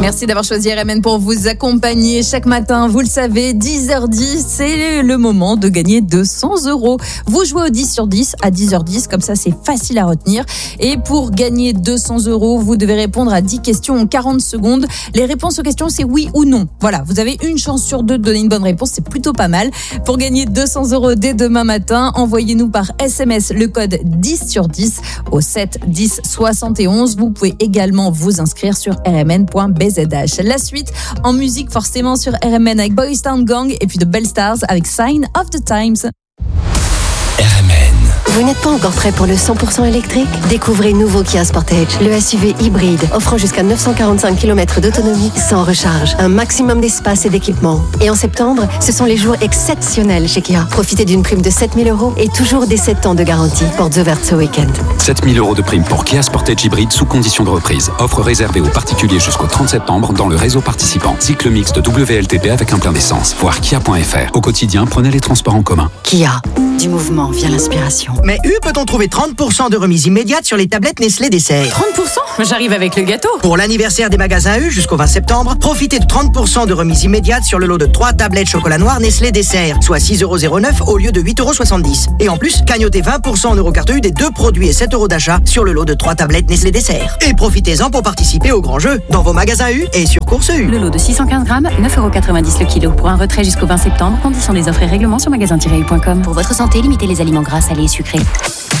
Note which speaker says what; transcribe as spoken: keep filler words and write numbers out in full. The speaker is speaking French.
Speaker 1: Merci d'avoir choisi R M N pour vous accompagner chaque matin. Vous le savez, dix heures dix, c'est le moment de gagner deux cents euros. Vous jouez au dix sur dix à dix heures dix, comme ça c'est facile à retenir. Et pour gagner deux cents euros, vous devez répondre à dix questions en quarante secondes. Les réponses aux questions, c'est oui ou non. Voilà, vous avez une chance sur deux de donner une bonne réponse, c'est plutôt pas mal. Pour gagner deux cents euros dès demain matin, envoyez-nous par S M S le code dix sur dix au sept dix soixante et onze. Vous pouvez également vous inscrire sur r m n point b z h. La suite en musique forcément sur R M N avec Boys Town Gang et puis The Bell Stars avec Sign of the Times.
Speaker 2: R M N.
Speaker 3: Vous n'êtes pas encore prêt pour le cent pour cent électrique ? Découvrez nouveau Kia Sportage, le S U V hybride offrant jusqu'à neuf cent quarante-cinq kilomètres d'autonomie sans recharge, un maximum d'espace et d'équipement. Et en septembre, ce sont les jours exceptionnels chez Kia. Profitez d'une prime de sept mille euros et toujours des sept ans de garantie. Portes ouvertes ce week-end.
Speaker 4: sept mille euros de prime pour Kia Sportage hybride sous condition de reprise. Offre réservée aux particuliers jusqu'au trente septembre dans le réseau participant. Cycle mixte W L T P avec un plein d'essence. Voir kia point f r. Au quotidien, prenez les transports en commun.
Speaker 3: Kia. Du mouvement vient l'inspiration.
Speaker 5: Mais U, peut-on trouver trente pour cent de remise immédiate sur les tablettes Nestlé Dessert ?
Speaker 1: trente pour cent ? J'arrive avec le gâteau.
Speaker 5: Pour l'anniversaire des magasins U jusqu'au vingt septembre, profitez de trente pour cent de remise immédiate sur le lot de trois tablettes chocolat noir Nestlé Dessert, soit six euros zéro neuf au lieu de huit euros soixante-dix. Et en plus, cagnotez vingt pour cent en eurocarte U des deux produits et sept euros d'achat sur le lot de trois tablettes Nestlé Dessert. Et profitez-en pour participer au grand jeu dans vos magasins U et sur Course U.
Speaker 6: Le lot de six cent quinze grammes, neuf euros quatre-vingt-dix le kilo. Pour un retrait jusqu'au vingt septembre, conditions des offres et règlements sur magasin tiret u point com.
Speaker 3: Pour votre santé, limitez les aliments gras, salés et sucrés.